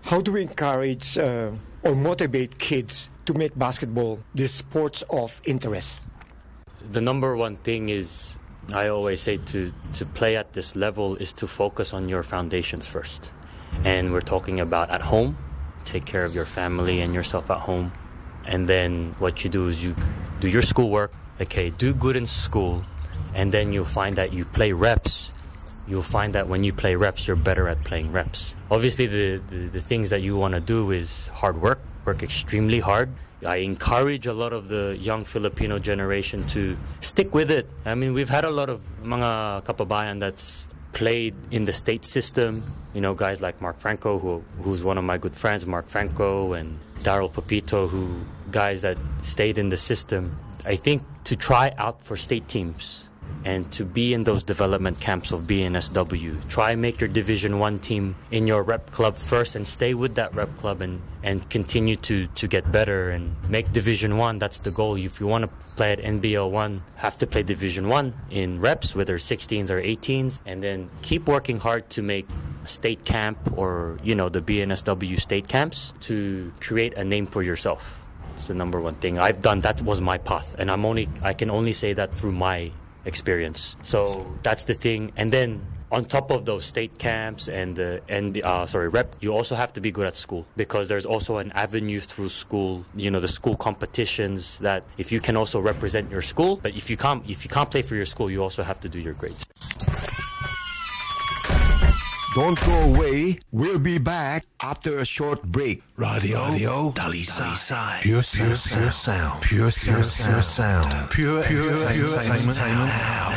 How do we encourage or motivate kids to make basketball the sports of interest? The number one thing is, I always say, to play at this level is to focus on your foundations first. And we're talking about at home, take care of your family and yourself at home. And then what you do is you do your schoolwork, okay, do good in school, and then you'll find that you play reps. You'll find that when you play reps, you're better at playing reps. Obviously, the things that you want to do is hard work extremely hard. I encourage a lot of the young Filipino generation to stick with it. I mean, we've had a lot of mga kababayan that's played in the state system. You know, guys like Mark Franco, who's one of my good friends, Mark Franco, and Daryl Papito, guys that stayed in the system. I think to try out for state teams and to be in those development camps of BNSW. Try make your Division 1 team in your rep club first and stay with that rep club and continue to get better and make Division 1. That's the goal. If you want to play at NBL 1, have to play Division 1 in reps, whether 16s or 18s, and then keep working hard to make a state camp or, you know, the BNSW state camps to create a name for yourself. It's the number one thing. I've done, that was my path, and I can only say that through my experience. So that's the thing. And then on top of those state camps and rep, you also have to be good at school, because there's also an avenue through school, you know, the school competitions, that if you can also represent your school, but if you can't play for your school, you also have to do your grades. Don't go away. We'll be back after a short break. Radio Dalisay. Pure sound. Pure sound. Pure entertainment.